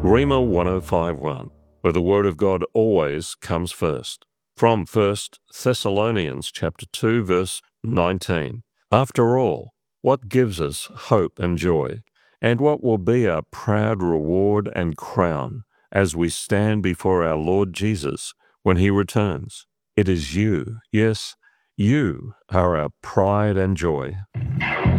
Rhema 1051, where the Word of God always comes first. From 1 Thessalonians chapter 2, verse 19. After all, what gives us hope and joy, and what will be our proud reward and crown as we stand before our Lord Jesus when he returns? It is you, yes, you are our pride and joy.